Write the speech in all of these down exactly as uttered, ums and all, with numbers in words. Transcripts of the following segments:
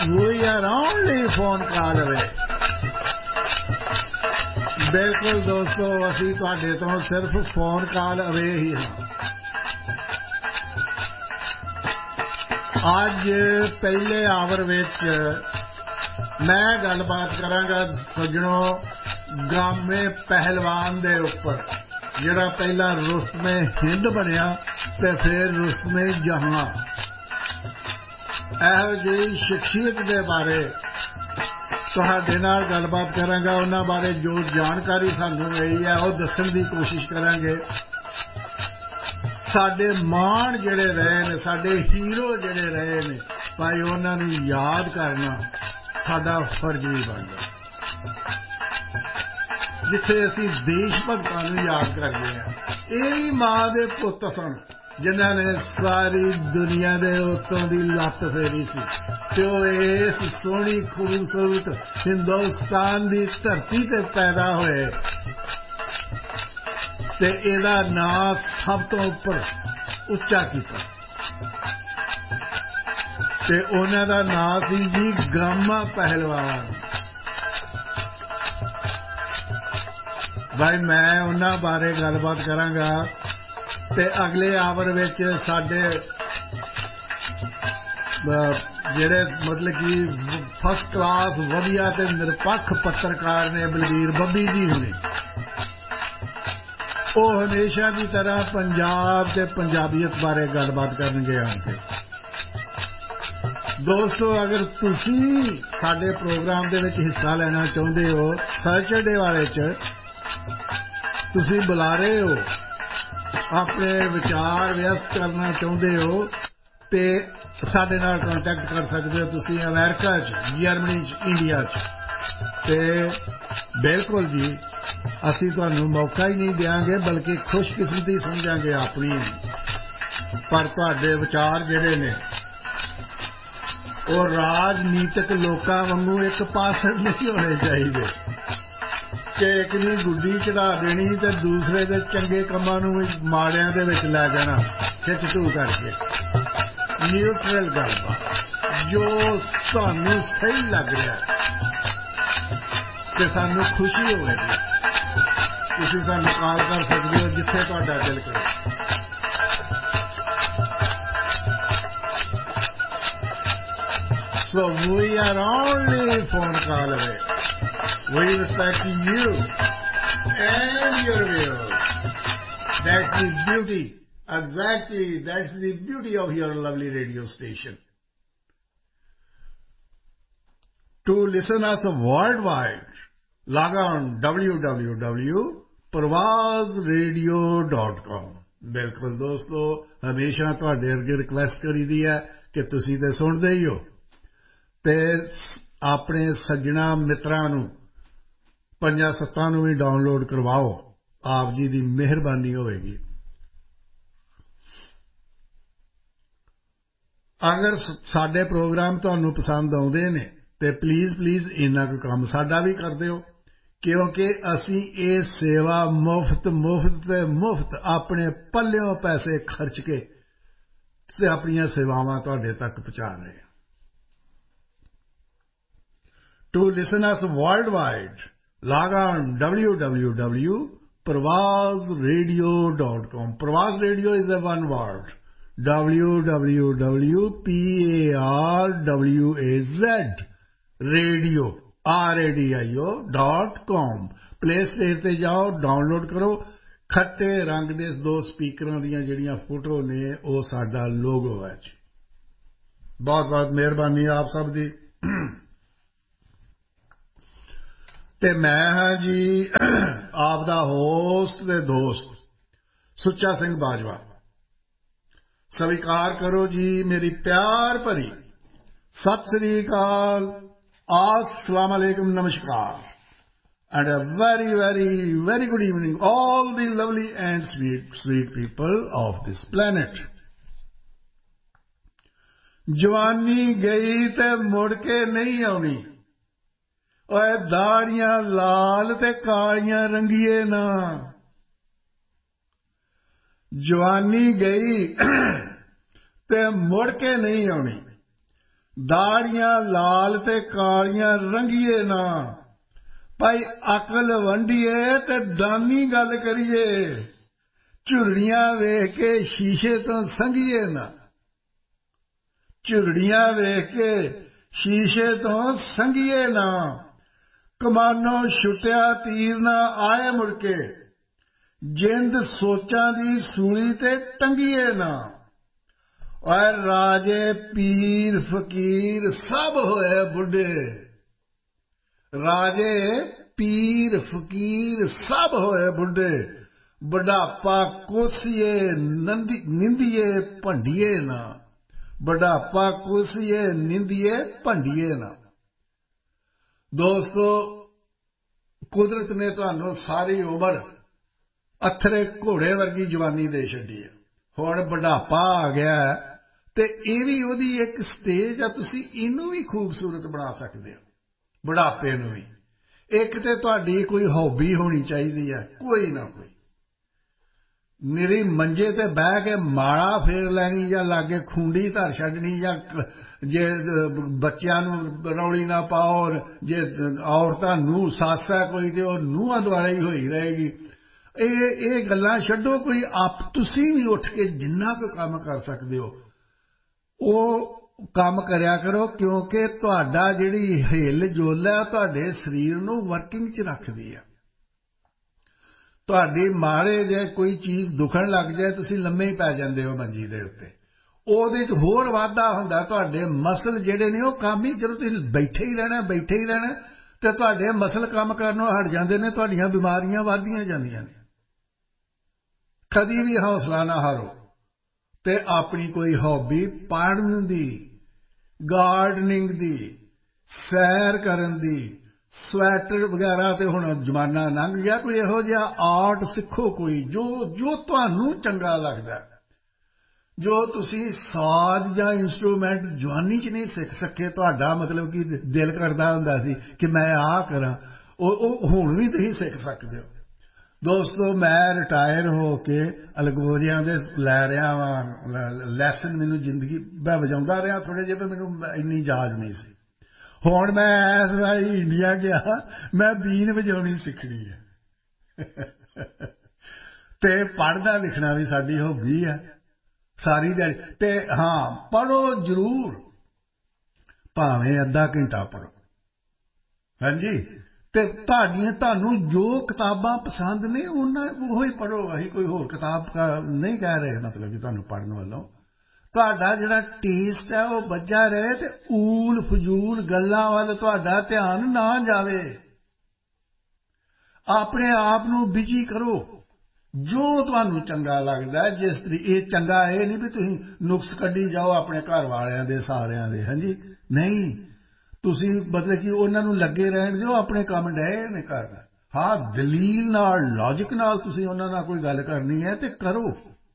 We are only phone call away. बिल्कुल दोस्तों असी तुहाडे तो सिर्फ फोन कॉल अवे ही हाँ। अज पहले आवर विच मैं गलबात करांगा सज्जनों गामे पहलवान दे उपर जिहड़ा पहला रुस्तमे हिंद बनिया ते फिर रुस्तमे जहां इहो जी शख्सियत दे बारे तुहाडे नाल गलबात करांगा। उन्हां बारे जो जानकारी सानू मिली है वो दस्सण दी कोशिश करांगे। साडे मान जिहड़े रहे ने साडे हीरो जिहड़े रहे ने भाई उन्हां नूं याद करना साडा फर्ज भी बनदा। जिथे असीं देश भगतां नूं याद करदे हां इह भी मां दे पुत्त सन जिन्हां ने सारी दुनिया दे उत्तों दी लत्त फेरी सी ते ओह इस सोहनी खूबसूरत हिंदुस्तान दी धरती ते पैदा होए ते इहदा नां सब तो उपर उच्चा कीता ते उन्हां दा नां सी जी गामा पहलवान। भाई मैं उन्हां बारे गलबात करांगा ते अगले आवर विच साडे जिहड़े मतलब कि फस्ट क्लास वधिया ते निरपक्ष पत्रकार ने बलबीर बब्बी जी हुणे वो हमेशा की तरह पंजाब ते पंजाबीयत बारे गलबात करनगे आके। दोस्तों अगर तुसी साडे प्रोग्राम दे विच हिस्सा लेना चाहुंदे हो सैटरडे वाले च तुसी बुला रहे हो अपने विचार व्यस्त करना चाहते हो तो साडे नाल कॉन्टैक्ट कर सकते हो। तुसी अमेरिका च जर्मनी च इंडिया च ते बिल्कुल जी असी तुहानू मौका ही नहीं देंगे बल्कि खुशकिस्मती समझांगे अपनी। पर तुहाडे विचार जिहड़े ने वो राजनीतिक लोकां वांगू एक पासड़ नहीं होने चाहिए कि एक ने गुड्डी चढ़ा देनी तो दूसरे दे चंगे कामां नूं माड़ियां दे विच लै जाना खिच ढू करके। न्यूट्रल गलबात जो सानू सही लग रहा ते सानू खुशी होगी तुसीं सानू कॉल कर सकते हो जिथे तुहाडा दिल करे। So we are only phone call away. We respect you and your views. That's the beauty. Exactly. That's the beauty of your lovely radio station. To listen us worldwide, log on w w w dot parvaz radio dot com. बिल्कुल दोस्तों हमेशा तुहाडे अगे request करी दी है कि तुसीं ते सुणदे ही हो ते अपने सज्जणा मित्रां नूं पंजा सत्तां नूं भी डाउनलोड करवाओ। आप जी की मेहरबानी होगी। अगर साडे प्रोग्राम तुहानू पसंद आउंदे ने ते प्लीज़ प्लीज़ इन्ना कोई काम साडा भी कर दिओ क्योंकि असीं ये सेवा मुफ्त मुफ्त ते मुफ्त अपने पल्लियों पैसे खर्च के ते अपनियां सेवावां तुहाडे तक पहुंचा रहे हैं। To listen us world wide log on w w w dot parvaz radio dot com. Parvaz Radio is a one word. w w w dot parwaz radio r a d i o dot com. Play store ते जाओ download करो। खट्टे रंग दे दो स्पीकरां दीयां जिहड़ियां photo ने वो साडा लोगो है जी। बहुत बहुत मेहरबानी आप सब दी। ते मैं हाँ जी आप दा होस्ट ते दोस्त सुच्चा सिंह बाजवा। स्वीकार करो जी मेरी प्यार भरी सत श्री अकाल, अस्सलाम वालेकुम, नमस्कार and a very very very good evening all the lovely and sweet sweet people of this planet. जवानी गई ते मुड़ के नहीं आनी। ओए दाड़ियां लाल ते कालियां रंगीए ना। जवानी गई ते मुड़ के नहीं आनी। ਦਾੜੀਆਂ ਲਾਲ ਤੇ ਕਾਲੀਆਂ ਰੰਗੀਏ ਨਾ, ਭਾਈ ਅਕਲ ਵੰਡੀਏ ਤੇ ਦਾਨੀ ਗੱਲ ਕਰੀਏ, ਝੁਰੜੀਆਂ ਵੇਖ ਕੇ ਸ਼ੀਸ਼ੇ ਤੋਂ ਸੰਘੀਏ ਨਾ, ਝੁਰੜੀਆਂ ਵੇਖ ਕੇ ਸ਼ੀਸ਼ੇ ਤੋਂ ਸੰਘੀਏ ਨਾ, ਕਮਾਨੋਂ ਛੁੱਟਿਆ ਤੀਰ ਨਾ ਆਏ ਮੁੜ ਕੇ, ਜਿੰਦ ਸੋਚਾਂ ਦੀ ਸੂਲੀ ਤੇ ਟੰਗੀਏ ਨਾ, ਔਰ ਰਾਜੇ ਪੀਰ ਫਕੀਰ ਸਭ ਹੋਏ ਬੁੱਢੇ, ਰਾਜੇ ਪੀਰ ਫਕੀਰ ਸਭ ਹੋਏ ਬੁੱਢੇ, ਬੁਢਾਪਾ ਕੋਸੀਏ ਨਿੰਦੀਏ ਭੰਡੀਏ ਨਾ, ਬੁਢਾਪਾ ਕੋਸੀਏ ਨਿੰਦੀਏ ਭੰਡੀਏ ਨਾ। ਦੋਸਤੋ, ਕੁਦਰਤ ਨੇ ਤੁਹਾਨੂੰ ਸਾਰੀ ਉਮਰ ਅਥਰੇ ਘੋੜੇ ਵਰਗੀ ਜਵਾਨੀ ਦੇ ਛੱਡੀ ਹੈ। ਹੁਣ ਬੁਢਾਪਾ ਆ ਗਿਆ ਤੇ ਇਹ ਵੀ ਉਹਦੀ ਇੱਕ ਸਟੇਜ ਆ, ਤੁਸੀਂ ਇਹਨੂੰ ਵੀ ਖੂਬਸੂਰਤ ਬਣਾ ਸਕਦੇ ਹੋ, ਬੁਢਾਪੇ ਨੂੰ ਵੀ। ਇੱਕ ਤੇ ਤੁਹਾਡੀ ਕੋਈ ਹੌਬੀ ਹੋਣੀ ਚਾਹੀਦੀ ਹੈ, ਕੋਈ ਨਾ ਕੋਈ, ਨਿਰੀ ਮੰਜੇ ਤੇ ਬਹਿ ਕੇ ਮਾਲਾ ਫੇਰ ਲੈਣੀ ਜਾਂ ਲਾਗੇ ਖੂੰਡੀ ਧਰ ਛੱਡਣੀ, ਜਾਂ ਜੇ ਬੱਚਿਆਂ ਨੂੰ ਰੌਲੀ ਨਾ ਪਾਓ, ਜੇ ਔਰਤਾਂ ਨੂੰਹ ਸੱਸ ਹੈ ਕੋਈ ਤੇ ਉਹ ਨੂੰਹਾਂ ਦੁਆਲੇ ਹੀ ਹੋਈ ਰਹੇਗੀ। ਇਹ ਇਹ ਗੱਲਾਂ ਛੱਡੋ, ਕੋਈ ਆਪ ਤੁਸੀਂ ਵੀ ਉੱਠ ਕੇ ਜਿੰਨਾ ਕੁ ਕੰਮ ਕਰ ਸਕਦੇ ਹੋ ਉਹ ਕੰਮ ਕਰਿਆ ਕਰੋ, ਕਿਉਂਕਿ ਤੁਹਾਡਾ ਜਿਹੜੀ ਹਿੱਲ ਜੁਲ ਹੈ ਤੁਹਾਡੇ ਸਰੀਰ ਨੂੰ ਵਰਕਿੰਗ 'ਚ ਰੱਖਦੀ ਹੈ। ਤੁਹਾਡੀ ਮਾੜੇ ਜੇ ਕੋਈ ਚੀਜ਼ ਦੁਖਣ ਲੱਗ ਜਾਏ, ਤੁਸੀਂ ਲੰਮੇ ਹੀ ਪੈ ਜਾਂਦੇ ਹੋ ਮੰਜੀ ਦੇ ਉੱਤੇ, ਉਹਦੇ 'ਚ ਹੋਰ ਵਾਧਾ ਹੁੰਦਾ। ਤੁਹਾਡੇ ਮਸਲ ਜਿਹੜੇ ਨੇ ਉਹ ਕੰਮ ਹੀ, ਜਦੋਂ ਤੁਸੀਂ ਬੈਠੇ ਹੀ ਰਹਿਣਾ ਬੈਠੇ ਹੀ ਰਹਿਣਾ ਤੇ ਤੁਹਾਡੇ ਮਸਲ ਕੰਮ ਕਰਨੋਂ ਹਟ ਜਾਂਦੇ ਨੇ, ਤੁਹਾਡੀਆਂ ਬਿਮਾਰੀਆਂ ਵੱਧਦੀਆਂ ਜਾਂਦੀਆਂ ਨੇ। ਕਦੀ ਵੀ ਹੌਸਲਾ ਨਾ ਹਾਰੋ ਤੇ ਆਪਣੀ ਕੋਈ ਹੌਬੀ, ਪੜ੍ਹਨ ਦੀ, ਗਾਰਡਨਿੰਗ ਦੀ, ਸੈਰ ਕਰਨ ਦੀ, ਸਵੈਟਰ ਵਗੈਰਾ ਤੇ ਹੁਣ ਜ਼ਮਾਨਾ ਲੰਘ ਗਿਆ, ਕੋਈ ਇਹੋ ਜਿਹਾ ਆਰਟ ਸਿੱਖੋ, ਕੋਈ ਜੋ ਜੋ ਤੁਹਾਨੂੰ ਚੰਗਾ ਲੱਗਦਾ, ਜੋ ਤੁਸੀਂ ਸਾਜ਼ ਜਾਂ ਇੰਸਟਰੂਮੈਂਟ ਜਵਾਨੀ 'ਚ ਨਹੀਂ ਸਿੱਖ ਸਕੇ, ਤੁਹਾਡਾ ਮਤਲਬ ਕਿ ਦਿਲ ਕਰਦਾ ਹੁੰਦਾ ਸੀ ਕਿ ਮੈਂ ਆਹ ਕਰਾਂ, ਉਹ ਉਹ ਹੁਣ ਵੀ ਤੁਸੀਂ ਸਿੱਖ ਸਕਦੇ ਹੋ। ਦੋਸਤੋ, ਮੈਂ ਰਿਟਾਇਰ ਹੋ ਕੇ ਅਲਗੋਜਿਆਂ ਦੇ ਲੈ ਰਿਹਾ ਵਾਂ ਲੈਸਨ, ਮੈਨੂੰ ਜ਼ਿੰਦਗੀ ਮੈਂ ਵਜਾਉਂਦਾ ਰਿਹਾ ਥੋੜ੍ਹੇ ਜਿਹੇ, ਪਰ ਮੈਨੂੰ ਇੰਨੀ ਜਾਚ ਨਹੀਂ ਸੀ। ਹੁਣ ਮੈਂ ਇਸ ਵਾਰੀ ਇੰਡੀਆ ਗਿਆ, ਮੈਂ ਬੀਨ ਵਜਾਉਣੀ ਸਿੱਖਣੀ ਹੈ ਤੇ ਪੜ੍ਹਨਾ ਲਿਖਣਾ ਵੀ ਸਾਡੀ ਹੌਬੀ ਹੈ ਸਾਰੀ ਦਿਹਾੜੀ। ਤੇ ਹਾਂ, ਪੜ੍ਹੋ ਜ਼ਰੂਰ, ਭਾਵੇਂ ਅੱਧਾ ਘੰਟਾ ਪੜ੍ਹੋ, ਹਾਂਜੀ। ਤੇ ਤੁਹਾਡੀਆਂ ਤੁਹਾਨੂੰ ਜੋ ਕਿਤਾਬਾਂ ਪਸੰਦ ਨੇ ਉਹਨਾਂ ਉਹ ਹੀ ਪੜ੍ਹੋ। ਅਸੀਂ ਕੋਈ ਹੋਰ ਕਿਤਾਬ ਨਹੀਂ ਕਹਿ ਰਹੇ, ਮਤਲਬ ਕਿ ਤੁਹਾਨੂੰ ਪੜ੍ਹਨ ਵੱਲੋਂ ਤੁਹਾਡਾ ਜਿਹੜਾ ਟੇਸਟ ਹੈ ਉਹ ਬੱਝਾ ਰਹੇ ਤੇ ਊਲ ਫਜ਼ੂਲ ਗੱਲਾਂ ਵੱਲ ਤੁਹਾਡਾ ਧਿਆਨ ਨਾ ਜਾਵੇ। ਆਪਣੇ ਆਪ ਨੂੰ ਬਿਜੀ ਕਰੋ, ਜੋ ਤੁਹਾਨੂੰ ਚੰਗਾ ਲੱਗਦਾ। ਜਿਸ ਤਰੀਕੇ ਇਹ ਚੰਗਾ ਇਹ ਨਹੀਂ ਵੀ ਤੁਸੀਂ ਨੁਕਸ ਕੱਢੀ ਜਾਓ ਆਪਣੇ ਘਰ ਵਾਲਿਆਂ ਦੇ ਸਾਰਿਆਂ ਦੇ, ਹਾਂਜੀ ਨਹੀਂ, ਤੁਸੀਂ ਮਤਲਬ ਕਿ ਉਹਨਾਂ ਨੂੰ ਲੱਗੇ ਰਹਿਣ ਦਿਓ, ਆਪਣੇ ਕੰਮ ਡਏ ਨੇ ਕਰਨਾ। ਹਾਂ, ਦਲੀਲ ਨਾਲ, ਲੌਜਿਕ ਨਾਲ ਤੁਸੀਂ ਉਹਨਾਂ ਨਾਲ ਕੋਈ ਗੱਲ ਕਰਨੀ ਹੈ ਤੇ ਕਰੋ,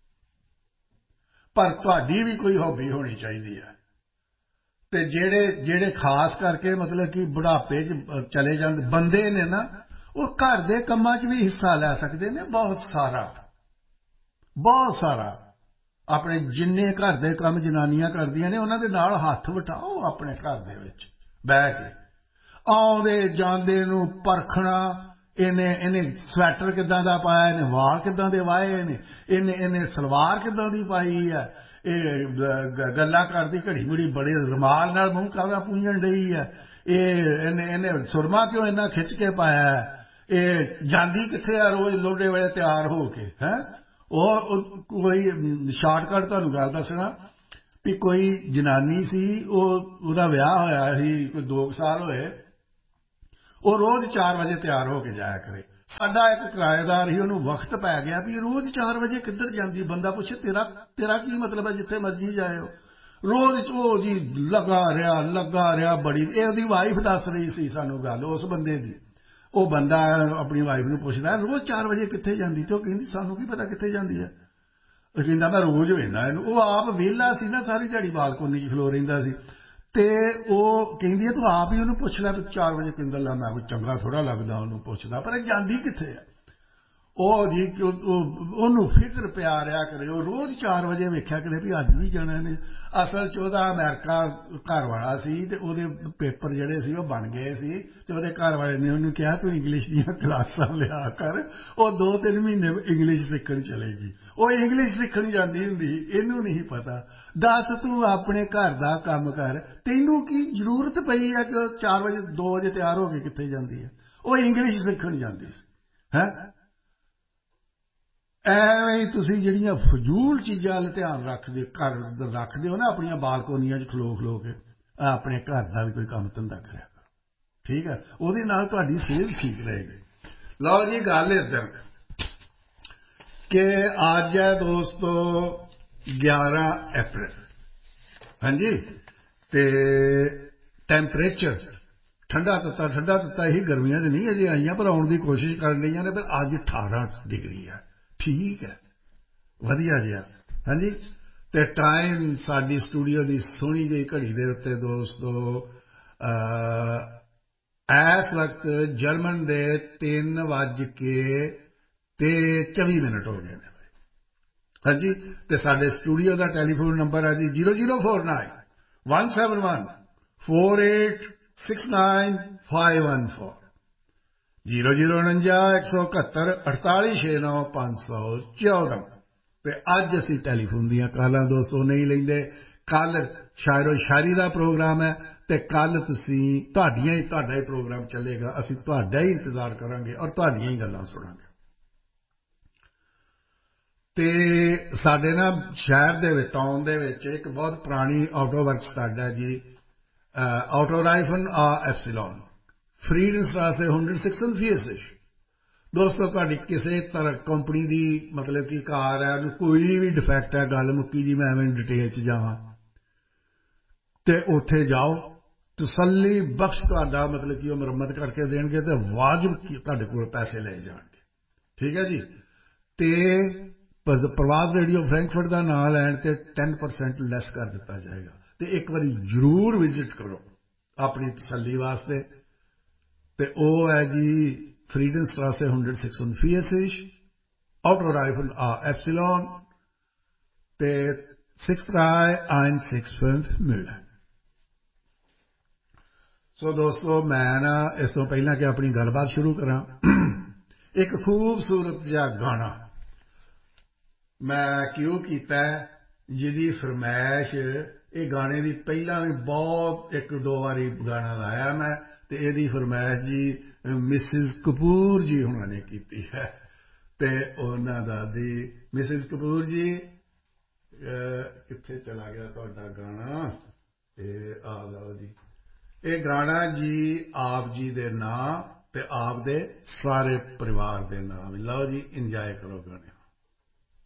ਪਰ ਤੁਹਾਡੀ ਵੀ ਕੋਈ ਹੌਬੀ ਹੋਣੀ ਚਾਹੀਦੀ ਹੈ। ਤੇ ਜਿਹੜੇ ਜਿਹੜੇ ਖਾਸ ਕਰਕੇ ਮਤਲਬ ਕਿ ਬੁਢਾਪੇ 'ਚ ਚਲੇ ਜਾਂਦੇ ਬੰਦੇ ਨੇ ਨਾ, ਉਹ ਘਰ ਦੇ ਕੰਮਾਂ 'ਚ ਵੀ ਹਿੱਸਾ ਲੈ ਸਕਦੇ ਨੇ, ਬਹੁਤ ਸਾਰਾ ਬਹੁਤ ਸਾਰਾ। ਆਪਣੇ ਜਿੰਨੇ ਘਰ ਦੇ ਕੰਮ ਜਨਾਨੀਆਂ ਕਰਦੀਆਂ ਨੇ ਉਹਨਾਂ ਦੇ ਨਾਲ ਹੱਥ ਵਟਾਓ, ਆਪਣੇ ਘਰ ਦੇ ਵਿੱਚ ਬਹਿ ਕੇ ਆਉਂਦੇ ਜਾਂਦੇ ਨੂੰ ਪਰਖਣਾ, ਇਹਨੇ ਇਹਨੇ ਸਵੈਟਰ ਕਿੱਦਾਂ ਦਾ ਪਾਇਆ, ਇਹਨੇ ਵਾਲ ਕਿੱਦਾਂ ਦੇ ਵਾਹੇ ਨੇ, ਇਹਨੇ ਇਹਨੇ ਸਲਵਾਰ ਕਿੱਦਾਂ ਦੀ ਪਾਈ ਹੈ, ਇਹ ਗੱਲਾਂ ਕਰਦੀ ਘੜੀ ਮੁੜੀ ਬੜੇ ਰੁਮਾਲ ਨਾਲ ਮੂੰਹ ਕਾਹਦਾ ਪੂੰਝਣ ਡਈ ਹੈ, ਇਹ ਇਹਨੇ ਇਹਨੇ ਸੁਰਮਾ ਕਿਉਂ ਇੰਨਾ ਖਿੱਚ ਕੇ ਪਾਇਆ, ਇਹ ਜਾਂਦੀ ਕਿੱਥੇ ਆ ਰੋਜ਼ ਲੋਡੇ ਵੇਲੇ ਤਿਆਰ ਹੋ ਕੇ ਹੈ। ਉਹ ਕੋਈ ਸ਼ਾਰਟਕਟ ਤੁਹਾਨੂੰ ਗੱਲ ਦੱਸਣਾ ਵੀ ਕੋਈ ਜਨਾਨੀ ਸੀ, ਉਹ ਉਹਦਾ ਵਿਆਹ ਹੋਇਆ ਸੀ, ਕੋਈ ਦੋ ਸਾਲ ਹੋਏ, ਉਹ ਰੋਜ਼ ਚਾਰ ਵਜੇ ਤਿਆਰ ਹੋ ਕੇ ਜਾਇਆ ਕਰੇ। ਸਾਡਾ ਇੱਕ ਕਿਰਾਏਦਾਰ ਸੀ, ਉਹਨੂੰ ਵਕਤ ਪੈ ਗਿਆ ਵੀ ਰੋਜ਼ ਚਾਰ ਵਜੇ ਕਿੱਧਰ ਜਾਂਦੀ। ਬੰਦਾ ਪੁੱਛੇ ਤੇਰਾ ਤੇਰਾ ਕੀ ਮਤਲਬ ਹੈ, ਜਿੱਥੇ ਮਰਜ਼ੀ ਜਾਇਓ। ਰੋਜ਼ ਉਹ ਜੀ ਲੱਗਾ ਰਿਹਾ ਲੱਗਾ ਰਿਹਾ ਬੜੀ। ਇਹ ਉਹਦੀ ਵਾਈਫ ਦੱਸ ਰਹੀ ਸੀ ਸਾਨੂੰ ਗੱਲ, ਉਸ ਬੰਦੇ ਦੀ। ਉਹ ਬੰਦਾ ਆਪਣੀ ਵਾਈਫ ਨੂੰ ਪੁੱਛਦਾ ਰੋਜ਼ ਚਾਰ ਵਜੇ ਕਿੱਥੇ ਜਾਂਦੀ, ਤੇ ਉਹ ਕਹਿੰਦੀ ਸਾਨੂੰ ਕੀ ਪਤਾ ਕਿੱਥੇ ਜਾਂਦੀ ਹੈ। ਉਹ ਕਹਿੰਦਾ ਮੈਂ ਰੋਜ਼ ਵੇਖਦਾ ਇਹਨੂੰ। ਉਹ ਆਪ ਵਿਹਲਾ ਸੀ ਨਾ, ਸਾਰੀ ਦਿਹਾੜੀ ਬਾਲਕੋਨੀ 'ਚ ਖਲੋ ਰਹਿੰਦਾ ਸੀ। ਤੇ ਉਹ ਕਹਿੰਦੀ ਹੈ ਤੂੰ ਆਪ ਹੀ ਉਹਨੂੰ ਪੁੱਛ ਲੈ ਚਾਰ ਵਜੇ ਕਹਿੰਦਾ ਲੈ ਮੈਂ ਕੋਈ ਚੰਗਾ ਥੋੜ੍ਹਾ ਲੱਗਦਾ ਉਹਨੂੰ ਪੁੱਛਦਾ, ਪਰ ਇਹ ਜਾਂਦੀ ਕਿੱਥੇ ਹੈ। ਉਹ ਜੀ ਉਹਨੂੰ ਫਿਕਰ ਪਿਆ ਰਿਹਾ ਕਰੇ ਉਹ ਰੋਜ਼ ਚਾਰ ਵਜੇ ਵੇਖਿਆ ਕਰੇ ਵੀ ਅੱਜ ਵੀ ਜਾਣਾ ਨੇ ਅਸਲ ਚ ਉਹਦਾ ਅਮਰੀਕਾ ਘਰ ਵਾਲਾ ਸੀ ਤੇ ਉਹਦੇ ਪੇਪਰ ਜਿਹੜੇ ਸੀ ਉਹ ਬਣ ਗਏ ਸੀ ਤੇ ਉਹਦੇ ਘਰ ਵਾਲੇ ਨੇ ਉਹਨੂੰ ਕਿਹਾ ਤੂੰ ਇੰਗਲਿਸ਼ ਦੀਆਂ ਕਲਾਸਾਂ ਲਿਆ ਕਰ ਉਹ ਦੋ ਤਿੰਨ ਮਹੀਨੇ ਇੰਗਲਿਸ਼ ਸਿੱਖਣ ਚਲੇਗੀ ਉਹ ਇੰਗਲਿਸ਼ ਸਿੱਖਣ ਜਾਂਦੀ ਹੁੰਦੀ ਇਹਨੂੰ ਨਹੀਂ ਪਤਾ ਦੱਸ ਤੂੰ ਆਪਣੇ ਘਰ ਦਾ ਕੰਮ ਕਰ ਤੈਨੂੰ ਕੀ ਜ਼ਰੂਰਤ ਪਈ ਹੈ ਕਿ ਚਾਰ ਵਜੇ ਦੋ ਵਜੇ ਤਿਆਰ ਹੋ ਕੇ ਕਿੱਥੇ ਜਾਂਦੀ ਹੈ ਉਹ ਇੰਗਲਿਸ਼ ਸਿੱਖਣ ਜਾਂਦੀ ਸੀ ਹੈਂ ਐਵੇਂ ਹੀ ਤੁਸੀਂ ਜਿਹੜੀਆਂ ਫਜ਼ੂਲ ਚੀਜ਼ਾਂ ਵੱਲ ਧਿਆਨ ਰੱਖਦੇ ਘਰ ਰੱਖਦੇ ਹੋ ਨਾ ਆਪਣੀਆਂ ਬਾਲਕੋਨੀਆਂ 'ਚ ਖਲੋ ਖਲੋ ਕੇ ਆਪਣੇ ਘਰ ਦਾ ਵੀ ਕੋਈ ਕੰਮ ਧੰਦਾ ਕਰਿਆ ਕਰੋ ਠੀਕ ਹੈ ਉਹਦੇ ਨਾਲ ਤੁਹਾਡੀ ਸਿਹਤ ਠੀਕ ਰਹੇਗੀ ਲਓ ਜੀ ਗੱਲ ਇੱਦਾਂ ਕਿ ਅੱਜ ਹੈ ਦੋਸਤੋ ਗਿਆਰਾਂ ਅਪ੍ਰੈਲ ਹਾਂਜੀ ਅਤੇ ਟੈਂਪਰੇਚਰ ਠੰਡਾ ਤੱਤਾ ਠੰਡਾ ਤੱਤਾ ਹੀ ਗਰਮੀਆਂ 'ਚ ਨਹੀਂ ਅਜੇ ਆਈਆਂ ਪਰ ਆਉਣ ਦੀ ਕੋਸ਼ਿਸ਼ ਕਰਨ ਰਹੀਆਂ ਨੇ ਪਰ ਅੱਜ ਅਠਾਰਾਂ ਡਿਗਰੀ ਹੈ ਠੀਕ ਹੈ ਵਧੀਆ ਜਿਹਾ ਹਾਂਜੀ ਅਤੇ ਟਾਈਮ ਸਾਡੀ ਸਟੂਡੀਓ ਦੀ ਸੋਹਣੀ ਜਿਹੀ ਘੜੀ ਦੇ ਉੱਤੇ ਦੋਸਤੋ ਇਸ ਵਕਤ ਜਰਮਨ ਦੇ ਤਿੰਨ ਵੱਜ ਕੇ ਅਤੇ ਚੌਵੀ ਮਿੰਟ ਹੋ ਗਏ ਨੇ ਹਾਂਜੀ ਅਤੇ ਸਾਡੇ ਸਟੂਡੀਓ ਦਾ ਟੈਲੀਫੋਨ ਨੰਬਰ ਹੈ ਜੀ zero zero four nine one seven one four eight six nine five one four zero zero ਉਣੰਜਾ ਇੱਕ ਸੌ ਇਕਹੱਤਰ ਅਠਤਾਲੀ ਛੇ ਨੌ ਪੰਜ ਸੌ ਚੌਦਾਂ ਅਤੇ ਅੱਜ ਅਸੀਂ ਟੈਲੀਫੋਨ ਦੀਆਂ ਕਾਲਾਂ ਦੋਸਤੋ ਨਹੀਂ ਲੈਂਦੇ ਕੱਲ੍ਹ ਸ਼ਾਇਰੋ ਸ਼ਾਇਰੀ ਦਾ ਪ੍ਰੋਗਰਾਮ ਹੈ ਅਤੇ ਕੱਲ੍ਹ ਤੁਸੀਂ ਤੁਹਾਡੀਆਂ ਹੀ ਤੁਹਾਡਾ ਹੀ ਪ੍ਰੋਗਰਾਮ ਚੱਲੇਗਾ ਅਸੀਂ ਤੁਹਾਡਾ ਹੀ ਇੰਤਜ਼ਾਰ ਕਰਾਂਗੇ ਔਰ ਤੁਹਾਡੀਆਂ ਹੀ ਗੱਲਾਂ ਸੁਣਾਂਗੇ ਅਤੇ ਸਾਡੇ ਨਾ ਸ਼ਹਿਰ ਦੇ ਵਿੱਚ ਟਾਊਨ ਦੇ ਵਿੱਚ ਇੱਕ ਬਹੁਤ ਪੁਰਾਣੀ ਆਟੋ ਵਰਕਸ ਸਾਡਾ ਜੀ ਆਟੋ ਰਾਈਫਨ ਆ ਐਫਸੀਲੋਨ ਫਰੀਡਨਸਟਰਾਸੇ ਇੱਕ ਸੌ ਛਿਆਸੀ ਦੋਸਤੋ ਤੁਹਾਡੀ ਕਿਸੇ ਤਰ੍ਹਾਂ ਕੰਪਨੀ ਦੀ ਮਤਲਬ ਕਿ ਕਾਰ ਹੈ ਕੋਈ ਵੀ ਡਿਫੈਕਟ ਹੈ ਗੱਲ ਮੁੱਕੀ ਜੀ ਮੈਂ ਐਵੇਂ ਡਿਟੇਲ 'ਚ ਜਾਵਾਂ ਅਤੇ ਉੱਥੇ ਜਾਓ ਤਸੱਲੀ ਬਖਸ਼ ਤੁਹਾਡਾ ਮਤਲਬ ਕਿ ਉਹ ਮੁਰੰਮਤ ਕਰਕੇ ਦੇਣਗੇ ਅਤੇ ਵਾਜਬ ਤੁਹਾਡੇ ਕੋਲ ਪੈਸੇ ਲੈ ਜਾਣਗੇ ਠੀਕ ਹੈ ਜੀ ਅਤੇ ਪ੍ਰਵਾਦ ਰੇਡੀਓ ਫਰੈਂਕਫਰਟ ਦਾ ਨਾਂ ਲੈਣ 'ਤੇ ਟੈਨ ਪਰਸੈਂਟ ਲੈਸ ਕਰ ਦਿੱਤਾ ਜਾਏਗਾ ਅਤੇ ਇੱਕ ਵਾਰੀ ਜ਼ਰੂਰ ਵਿਜ਼ਿਟ ਕਰੋ ਆਪਣੀ ਤਸੱਲੀ ਵਾਸਤੇ ਅਤੇ ਉਹ ਹੈ ਜੀ ਫਰੀਡਨਸਟਰਾਸੇ ਇੱਕ ਸੌ ਛਿਆਸੀ ਆਟੋ ਰਾਈਫਨ ਆ ਐਫਸੀਲੋਨ ਅਤੇ six drei eins six fünf Müller ਸੋ ਦੋਸਤੋ ਮੈਂ ਨਾ ਇਸ ਤੋਂ ਪਹਿਲਾਂ ਕਿ ਆਪਣੀ ਗੱਲਬਾਤ ਸ਼ੁਰੂ ਕਰਾਂ ਇੱਕ ਖੂਬਸੂਰਤ ਜਿਹਾ ਗਾਣਾ ਮੈਂ ਕਿਉਂ ਕੀਤਾ ਜਿਹਦੀ ਫਰਮਾਇਸ਼ ਇਹ ਗਾਣੇ ਦੀ ਪਹਿਲਾਂ ਵੀ ਬਹੁਤ ਇੱਕ ਦੋ ਵਾਰੀ ਗਾਣਾ ਲਾਇਆ ਮੈਂ ਅਤੇ ਇਹਦੀ ਫਰਮਾਇਸ਼ ਜੀ ਮਿਸਿਜ਼ ਕਪੂਰ ਜੀ ਹੁਣਾਂ ਨੇ ਕੀਤੀ ਹੈ ਅਤੇ ਉਹਨਾਂ ਦਾ ਦੀ ਮਿਸਿਜ਼ ਕਪੂਰ ਜੀ ਕਿੱਥੇ ਚਲਾ ਗਿਆ ਤੁਹਾਡਾ ਗਾਣਾ ਇਹ ਆ ਲਓ ਜੀ ਇਹ ਗਾਣਾ ਜੀ ਆਪ ਜੀ ਦੇ ਨਾਂ ਅਤੇ ਆਪ ਦੇ ਸਾਰੇ ਪਰਿਵਾਰ ਦੇ ਨਾਮ ਲਓ ਜੀ ਇੰਜੋਏ ਕਰੋ ਗਾਣੇ